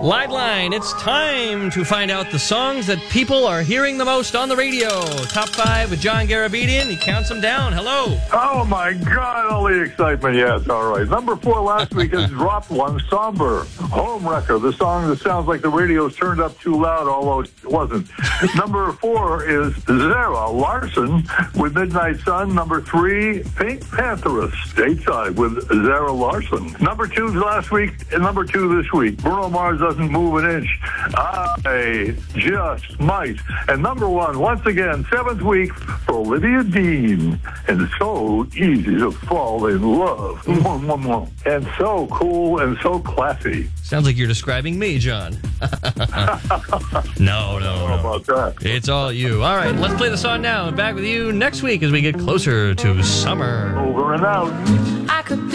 Live Line, it's time to find out the songs that people are hearing the most on the radio. Top 5 with John Garabedian. He counts them down. Hello. Oh, my God, all the excitement. Yes, all right. Number 4 last week has dropped one, Somber. Home Wrecker, the song that sounds like the radio's turned up too loud, although it wasn't. Number 4 is Zara Larsson with Midnight Sun. Number 3, Pink Pantheress, stateside with Zara Larsson. Number 2 last week and number 2 this week. Bruno Mars doesn't move an inch. I just might. And number 1, once again, 7th week for Olivia Dean. And it's so easy to fall in love. And so cool and so classy. Sounds like you're describing me, John. No. How about that? It's all you. All right, let's play the song now and back with you next week as we get closer to summer. Over and out. I could